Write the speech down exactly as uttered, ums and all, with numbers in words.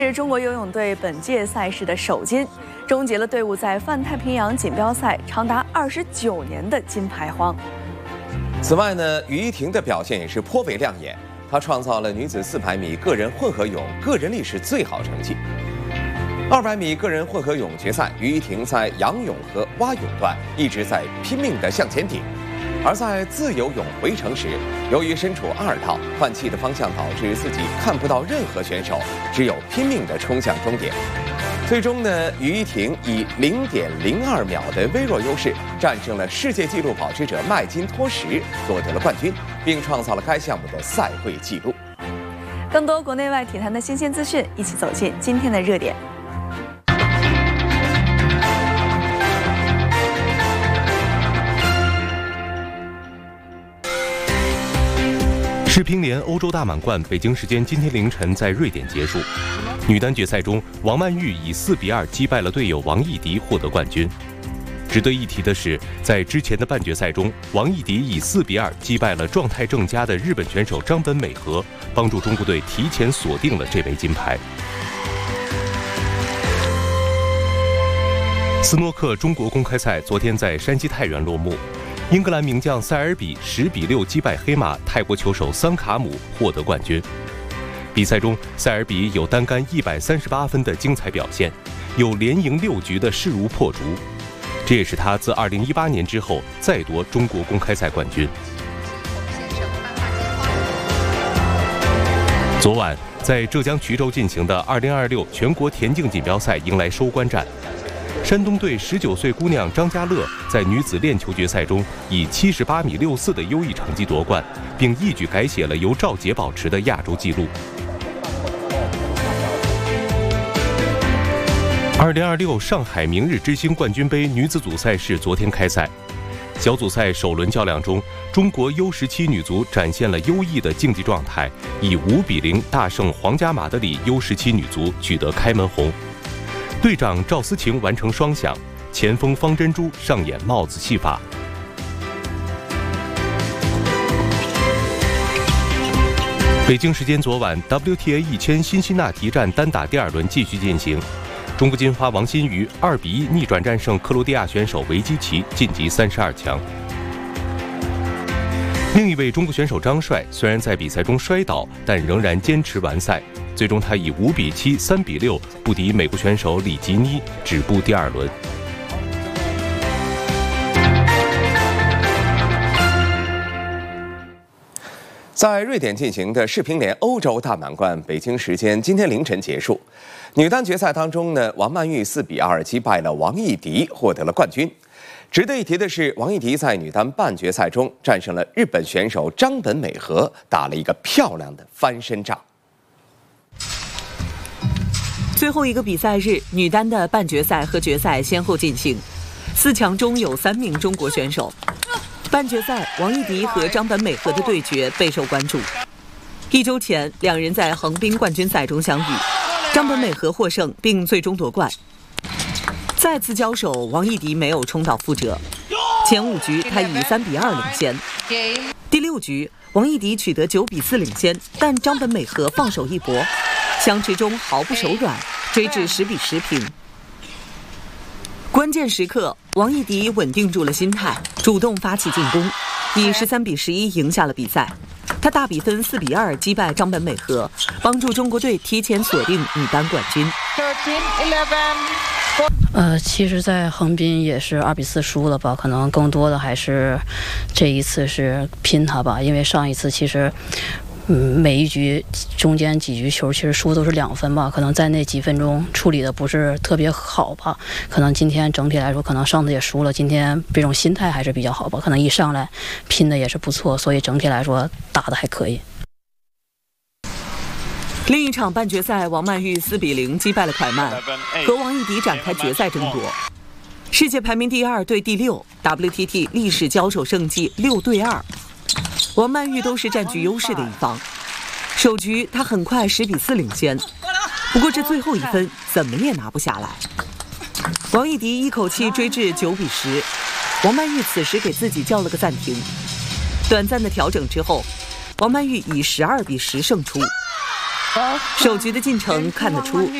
是中国游泳队本届赛事的首金，终结了队伍在泛太平洋锦标赛长达二十九年的金牌荒。 此外呢，于依婷的表现也是颇为亮眼，她创造了女子四百米个人混合泳个人历史最好成绩。二百米个人混合泳决赛，于依婷在仰泳和蛙泳段一直在拼命地向前顶。 而在自由泳回程时，由于身处二道，换气的方向导致自己看不到任何选手，只有拼命地冲向终点。最终呢，于依婷以零点零二秒的微弱优势，战胜了世界纪录保持者麦金托什，夺得了冠军，并创造了该项目的赛会纪录。 更多国内外体坛的新鲜资讯，一起走进今天的热点。 世乒联欧洲大满贯北京时间今天凌晨在瑞典结束。女单决赛中，王曼玉以四比二击败了队友王艺迪，获得冠军。值得一提的是，在之前的半决赛中，王艺迪以四比二击败了状态正佳的日本选手张本美和，帮助中国队提前锁定了这枚金牌。斯诺克中国公开赛昨天在山西太原落幕。 英格兰名将塞尔比十比六击败黑马泰国球手桑卡姆，获得冠军。比赛中，塞尔比有单杆一百三十八分的精彩表现，有连赢六局的势如破竹，这也是他自二零一八年之后再夺中国公开赛冠军。昨晚在浙江衢州进行的二零二六全国田径锦标赛迎来收官战。 山东队十九岁姑娘张家乐在女子链球决赛中以七十八米六四的优异成绩夺冠，并一举改写了由赵洁保持的亚洲纪录。二零二六上海明日之星冠军杯女子组赛事昨天开赛，小组赛首轮较量中，中国 U 十七女足展现了优异的竞技状态，以五比零大胜皇家马德里 U 十七女足，取得开门红。 队长赵思晴完成双响，前锋方珍珠上演帽子戏法。北京时间昨晚 ，W T A 一千辛辛那提站单打第二轮继续进行，中国金花王欣瑜二比一逆转战胜克罗地亚选手维基奇，晋级三十二强。另一位中国选手张帅虽然在比赛中摔倒，但仍然坚持完赛。 最终，他以五比七、三比六不敌美国选手里吉尼，止步第二轮。 在瑞典进行的世乒联欧洲大满贯，北京时间今天凌晨结束。女单决赛当中呢，王曼玉四比二击败了王艺迪，获得了冠军。值得一提的是，王艺迪在女单半决赛中战胜了日本选手张本美和，打了一个漂亮的翻身仗。 最后一个比赛日，女单的半决赛和决赛先后进行，四强中有三名中国选手。半决赛，王艺迪和张本美和的对决备受关注。一周前，两人在横滨冠军赛中相遇，张本美和获胜，并最终夺冠。再次交手，王艺迪没有冲到覆辙，前五局他以三比二领先。第六局，王艺迪取得九比四领先，但张本美和放手一搏。 相持中毫不手软，追至十比十平。关键时刻，王艺迪稳定住了心态，主动发起进攻，以十三比十一赢下了比赛。他大比分四比二击败张本美和，帮助中国队提前锁定女单冠军。 呃，其实，在横滨也是二比四输了吧，可能更多的还是这一次是拼他吧，因为上一次其实。 嗯，每一局中间几局球其实输都是两分吧，可能在那几分钟处理的不是特别好吧。可能今天整体来说，可能上次也输了，今天这种心态还是比较好吧。可能一上来拼的也是不错，所以整体来说打的还可以。 另一场半决赛，王曼玉四比零击败了蒯曼，和王艺迪展开决赛争夺。世界排名第二对第六 ，W T T 历史交手胜绩六对二。 王曼玉都是占据优势的一方，首局她很快十比四领先，不过这最后一分怎么也拿不下来。王艺迪一口气追至九比十，王曼玉此时给自己叫了个暂停。短暂的调整之后，王曼玉以十二比十胜出。 首局的进程看得出。